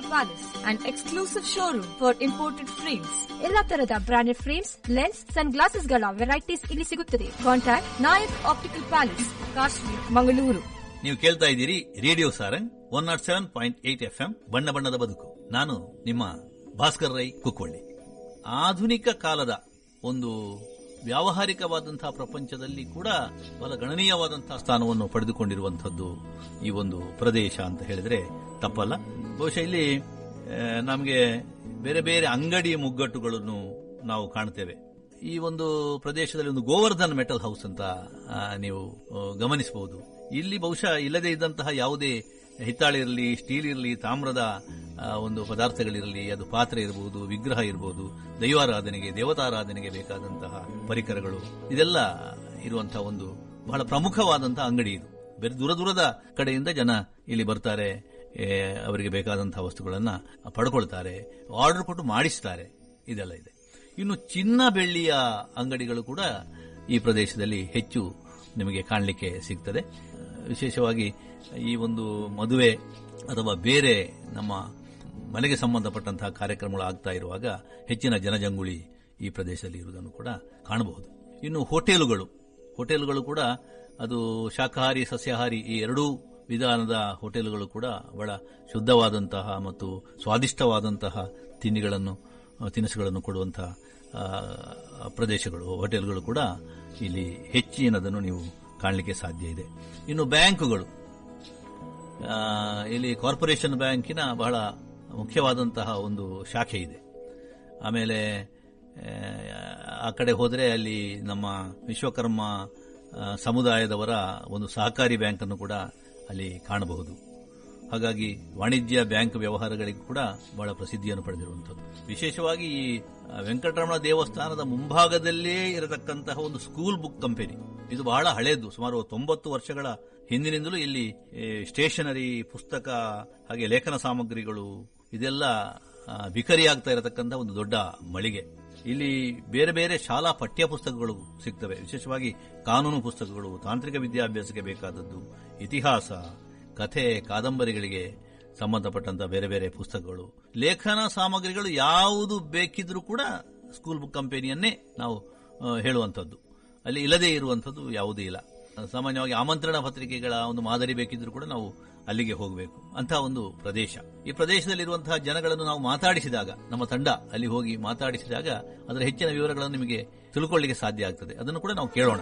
Palace, an exclusive showroom for imported frames. ಎಲ್ಲಾ ತರದ branded frames, lens, ಸನ್ glasses ಗಳ varieties ಇಲ್ಲಿ ಸಿಗುತ್ತದೆ. Contact Nayak optical palace, Kashmir, Mangaluru. ನೀವು ಕೇಳ್ತಾ ಇದ್ದೀರಿ ರೇಡಿಯೋ ಸಾರಂಗ್ 107.8 FM, ಬಣ್ಣ ಬಣ್ಣದ ಬದುಕು. ನಾನು ನಿಮ್ಮ ಭಾಸ್ಕರ್ ರೈ ಕುಕ್ಕೊಳ್ಳಿ. ಆಧುನಿಕ ಕಾಲದ ಒಂದು ವ್ಯಾವಹಾರಿಕವಾದಂತಹ ಪ್ರಪಂಚದಲ್ಲಿ ಕೂಡ ಬಹಳ ಗಣನೀಯವಾದಂತಹ ಸ್ಥಾನವನ್ನು ಪಡೆದುಕೊಂಡಿರುವಂತಹದ್ದು ಈ ಒಂದು ಪ್ರದೇಶ ಅಂತ ಹೇಳಿದ್ರೆ ತಪ್ಪಲ್ಲ. ಬಹುಶಃ ಇಲ್ಲಿ ನಮಗೆ ಬೇರೆ ಬೇರೆ ಅಂಗಡಿ ಮುಗ್ಗಟ್ಟುಗಳನ್ನು ನಾವು ಕಾಣ್ತೇವೆ. ಈ ಒಂದು ಪ್ರದೇಶದಲ್ಲಿ ಒಂದು ಗೋವರ್ಧನ್ ಮೆಟಲ್ ಹೌಸ್ ಅಂತ ನೀವು ಗಮನಿಸಬಹುದು. ಇಲ್ಲಿ ಬಹುಶಃ ಇಲ್ಲದೇ ಇದ್ದಂತಹ ಯಾವುದೇ ಹಿತ್ತಾಳೆ ಇರಲಿ, ಸ್ಟೀಲ್ ಇರಲಿ, ತಾಮ್ರದ ಒಂದು ಪದಾರ್ಥಗಳಿರಲಿ, ಅದು ಪಾತ್ರೆ ಇರಬಹುದು, ವಿಗ್ರಹ ಇರಬಹುದು, ದೈವಾರಾಧನೆಗೆ, ದೇವತಾರಾಧನೆಗೆ ಬೇಕಾದಂತಹ ಪರಿಕರಗಳು, ಇದೆಲ್ಲ ಇರುವಂತಹ ಒಂದು ಬಹಳ ಪ್ರಮುಖವಾದಂತಹ ಅಂಗಡಿ ಇದು. ಬೇರೆ ದೂರ ದೂರದ ಕಡೆಯಿಂದ ಜನ ಇಲ್ಲಿ ಬರ್ತಾರೆ, ಅವರಿಗೆ ಬೇಕಾದಂತಹ ವಸ್ತುಗಳನ್ನ ಪಡ್ಕೊಳ್ತಾರೆ, ಆರ್ಡರ್ ಕೊಟ್ಟು ಮಾಡಿಸ್ತಾರೆ. ಇದೆಲ್ಲ ಇದೆ. ಇನ್ನು ಚಿನ್ನ ಬೆಳ್ಳಿಯ ಅಂಗಡಿಗಳು ಕೂಡ ಈ ಪ್ರದೇಶದಲ್ಲಿ ಹೆಚ್ಚು ನಿಮಗೆ ಕಾಣಲಿಕ್ಕೆ ಸಿಗ್ತದೆ. ವಿಶೇಷವಾಗಿ ಈ ಒಂದು ಮದುವೆ ಅಥವಾ ಬೇರೆ ನಮ್ಮ ಮನೆಗೆ ಸಂಬಂಧಪಟ್ಟಂತಹ ಕಾರ್ಯಕ್ರಮಗಳು ಆಗ್ತಾ ಇರುವಾಗ ಹೆಚ್ಚಿನ ಜನಜಂಗುಳಿ ಈ ಪ್ರದೇಶದಲ್ಲಿ ಇರುವುದನ್ನು ಕೂಡ ಕಾಣಬಹುದು. ಇನ್ನು ಹೋಟೆಲುಗಳು ಕೂಡ ಅದು ಶಾಕಾಹಾರಿ, ಸಸ್ಯಾಹಾರಿ ಈ ಎರಡೂ ವಿಧಾನದ ಹೋಟೆಲುಗಳು ಕೂಡ ಬಹಳ ಶುದ್ಧವಾದಂತಹ ಮತ್ತು ಸ್ವಾದಿಷ್ಟವಾದಂತಹ ತಿನಿಸುಗಳನ್ನು ಕೊಡುವಂತಹ ಪ್ರದೇಶಗಳು, ಹೋಟೆಲ್ಗಳು ಕೂಡ ಇಲ್ಲಿ ಹೆಚ್ಚಿನದನ್ನು ನೀವು ಕಾಣಲಿಕ್ಕೆ ಸಾಧ್ಯ ಇದೆ. ಇನ್ನು ಬ್ಯಾಂಕುಗಳು, ಇಲ್ಲಿ ಕಾರ್ಪೊರೇಷನ್ ಬ್ಯಾಂಕಿನ ಬಹಳ ಮುಖ್ಯವಾದಂತಹ ಒಂದು ಶಾಖೆ ಇದೆ. ಆಮೇಲೆ ಆ ಕಡೆ ಹೋದರೆ ಅಲ್ಲಿ ನಮ್ಮ ವಿಶ್ವಕರ್ಮ ಸಮುದಾಯದವರ ಒಂದು ಸಹಕಾರಿ ಬ್ಯಾಂಕ್ ಅನ್ನು ಕೂಡ ಅಲ್ಲಿ ಕಾಣಬಹುದು. ಹಾಗಾಗಿ ವಾಣಿಜ್ಯ ಬ್ಯಾಂಕ್ ವ್ಯವಹಾರಗಳಿಗೂ ಕೂಡ ಬಹಳ ಪ್ರಸಿದ್ಧಿಯನ್ನು ಪಡೆದಿರುವಂಥದ್ದು. ವಿಶೇಷವಾಗಿ ಈ ವೆಂಕಟರಮಣ ದೇವಸ್ಥಾನದ ಮುಂಭಾಗದಲ್ಲೇ ಇರತಕ್ಕಂತಹ ಒಂದು ಸ್ಕೂಲ್ ಬುಕ್ ಕಂಪನಿ, ಇದು ಬಹಳ ಹಳೆಯದು. ಸುಮಾರು 90 ವರ್ಷಗಳ ಹಿಂದಿನಿಂದಲೂ ಇಲ್ಲಿ ಸ್ಟೇಷನರಿ, ಪುಸ್ತಕ, ಹಾಗೆ ಲೇಖನ ಸಾಮಗ್ರಿಗಳು ಇದೆಲ್ಲ ಬಿಕರಿಯಾಗ್ತಾ ಇರತಕ್ಕಂತಹ ಒಂದು ದೊಡ್ಡ ಮಳಿಗೆ. ಇಲ್ಲಿ ಬೇರೆ ಬೇರೆ ಶಾಲಾ ಪಠ್ಯ ಪುಸ್ತಕಗಳು ಸಿಗ್ತವೆ. ವಿಶೇಷವಾಗಿ ಕಾನೂನು ಪುಸ್ತಕಗಳು, ತಾಂತ್ರಿಕ ವಿದ್ಯಾಭ್ಯಾಸಕ್ಕೆ ಬೇಕಾದದ್ದು, ಇತಿಹಾಸ, ಕಥೆ, ಕಾದಂಬರಿಗಳಿಗೆ ಸಂಬಂಧಪಟ್ಟಂತಹ ಬೇರೆ ಬೇರೆ ಪುಸ್ತಕಗಳು, ಲೇಖನ ಸಾಮಗ್ರಿಗಳು ಯಾವುದು ಬೇಕಿದ್ರೂ ಕೂಡ ಸ್ಕೂಲ್ ಬುಕ್ ಕಂಪನಿಯನ್ನೇ ನಾವು ಹೇಳುವಂಥದ್ದು. ಅಲ್ಲಿ ಇಲ್ಲದೇ ಇರುವಂಥದ್ದು ಯಾವುದೂ ಇಲ್ಲ. ಸಾಮಾನ್ಯವಾಗಿ ಆಮಂತ್ರಣ ಪತ್ರಿಕೆಗಳ ಒಂದು ಮಾದರಿ ಬೇಕಿದ್ರೂ ಕೂಡ ನಾವು ಅಲ್ಲಿಗೆ ಹೋಗಬೇಕು ಅಂತ ಒಂದು ಪ್ರದೇಶ. ಈ ಪ್ರದೇಶದಲ್ಲಿರುವಂತಹ ಜನಗಳನ್ನು ನಾವು ಮಾತಾಡಿಸಿದಾಗ, ನಮ್ಮ ತಂಡ ಅಲ್ಲಿ ಹೋಗಿ ಮಾತಾಡಿಸಿದಾಗ ಅದರ ಹೆಚ್ಚಿನ ವಿವರಗಳನ್ನು ನಿಮಗೆ ತಿಳ್ಕೊಳ್ಳಿಕ್ಕೆ ಸಾಧ್ಯ ಆಗ್ತದೆ. ಅದನ್ನು ಕೂಡ ನಾವು ಕೇಳೋಣ.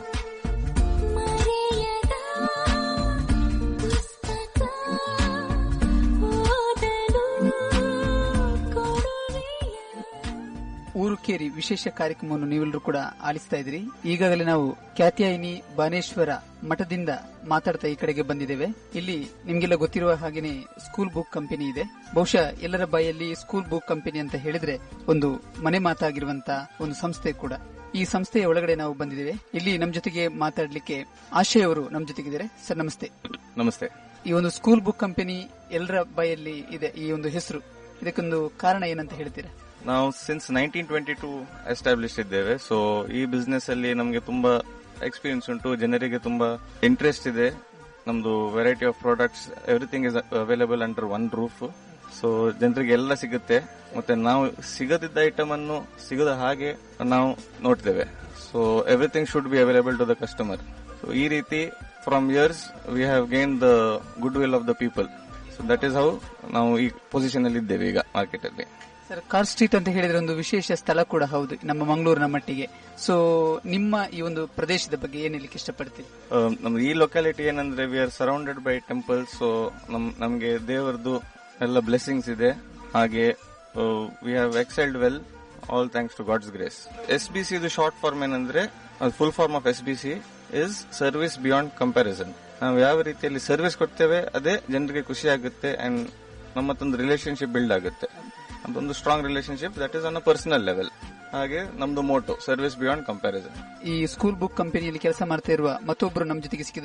ಊರುಕೇರಿ ವಿಶೇಷ ಕಾರ್ಯಕ್ರಮವನ್ನು ನೀವೆಲ್ಲರೂ ಕೂಡ ಆಲಿಸ್ತಾ ಇದ್ರಿ. ಈಗಾಗಲೇ ನಾವು ಕ್ಯಾತ್ಯಾಯಿನಿ ಬಾನೇಶ್ವರ ಮಠದಿಂದ ಮಾತಾಡ್ತಾ ಈ ಕಡೆಗೆ ಬಂದಿದ್ದೇವೆ. ಇಲ್ಲಿ ನಿಮ್ಗೆಲ್ಲ ಗೊತ್ತಿರುವ ಹಾಗೇನೆ ಸ್ಕೂಲ್ ಬುಕ್ ಕಂಪನಿ ಇದೆ. ಬಹುಶಃ ಎಲ್ಲರ ಬಾಯಲ್ಲಿ ಸ್ಕೂಲ್ ಬುಕ್ ಕಂಪನಿ ಅಂತ ಹೇಳಿದ್ರೆ ಒಂದು ಮನೆ ಮಾತಾಗಿರುವಂತ ಒಂದು ಸಂಸ್ಥೆ ಕೂಡ. ಈ ಸಂಸ್ಥೆಯ ಒಳಗಡೆ ನಾವು ಬಂದಿದ್ದೇವೆ. ಇಲ್ಲಿ ನಮ್ಮ ಜೊತೆಗೆ ಮಾತಾಡ್ಲಿಕ್ಕೆ ಆಶಯ್ ಅವರು ನಮ್ಮ ಜೊತೆಗಿದ್ದಾರೆ. ಸರ್ ನಮಸ್ತೆ. ನಮಸ್ತೆ. ಈ ಒಂದು ಸ್ಕೂಲ್ ಬುಕ್ ಕಂಪನಿ ಎಲ್ಲರ ಬಾಯಲ್ಲಿ ಇದೆ, ಈ ಒಂದು ಹೆಸರು, ಇದಕ್ಕೊಂದು ಕಾರಣ ಏನಂತ ಹೇಳ್ತೀರಾ? ನಾವು ಸಿನ್ಸ್ 1922 ಎಸ್ಟಾಬ್ಲಿಷ್ ಇದ್ದೇವೆ. ಸೊ ಈ ಬಿಸ್ನೆಸ್ ಅಲ್ಲಿ ನಮಗೆ ತುಂಬಾ ಎಕ್ಸ್ಪೀರಿಯನ್ಸ್ ಉಂಟು, ಜನರಿಗೆ ತುಂಬಾ ಇಂಟ್ರೆಸ್ಟ್ ಇದೆ. ನಮ್ದು variety of products, everything is available under one roof. So ಜನರಿಗೆ ಎಲ್ಲ ಸಿಗುತ್ತೆ, ಮತ್ತೆ ನಾವು ಸಿಗದಿದ್ದ ಐಟಮ್ ಅನ್ನು ಸಿಗದ ಹಾಗೆ ನಾವು ನೋಡ್ತೇವೆ. So everything should be available to the customer. So ಈ ರೀತಿ from years we have gain the good will of the people. So that is how ನಾವು ಈ ಪೊಸಿಷನ್ ಅಲ್ಲಿ ಇದ್ದೇವೆ ಈಗ ಮಾರ್ಕೆಟ್ ಅಲ್ಲಿ. ಸರ್, ಕಾರ್ ಸ್ಟ್ರೀಟ್ ಅಂತ ಹೇಳಿದ್ರೆ ಒಂದು ವಿಶೇಷ ಸ್ಥಳ ಕೂಡ ಹೌದು ನಮ್ಮ ಮಂಗಳೂರಿನ ಮಟ್ಟಿಗೆ. ಸೊ ನಿಮ್ಮ ಈ ಒಂದು ಪ್ರದೇಶದ ಬಗ್ಗೆ ಏನ್ ಹೇಳಲಿಕ್ಕೆ ಇಷ್ಟಪಡ್ತೀವಿ? ನಮ್ದು ಈ ಲೊಕ್ಯಾಲಿಟಿ ಏನಂದ್ರೆ we are surrounded by temples. So ನಮ್ಗೆ ದೇವರದು ಎಲ್ಲ ಬ್ಲೆಸ್ಸಿಂಗ್ಸ್ ಇದೆ. ಹಾಗೆ we have excelled well, all thanks to God's grace. SBC ಇದು ಶಾರ್ಟ್ ಫಾರ್ಮ್ ಏನಂದ್ರೆ, full form of SBC is service beyond comparison. ನಾವು ಯಾವ ರೀತಿಯಲ್ಲಿ ಸರ್ವಿಸ್ ಕೊಡ್ತೇವೆ ಅದೇ ಜನರಿಗೆ ಖುಷಿ ಆಗುತ್ತೆ ಅಂಡ್ ನಮ್ಮತ್ತೊಂದು ರಿಲೇಶನ್ಶಿಪ್ ಬಿಲ್ಡ್ ಆಗುತ್ತೆ. ಅದೊಂದು strong relationship that is on a personal level. ಹಾಗೆ ನಮ್ದು ಮೋಟೋ ಸರ್ವಿಸ್ ಬಿಯಾಂಡ್ ಕಂಪ್ಯಾರಿಸನ್. ಈ ಸ್ಕೂಲ್ ಬುಕ್ ಕಂಪನಿಯಲ್ಲಿ ಕೆಲಸ ಮಾಡ್ತಾ ಇರುವ ಮತ್ತೊಬ್ಬರು ನಮ್ಮ ಜೊತೆಗೆ ಸಿಕ್ಕಿದ್ದಾರೆ.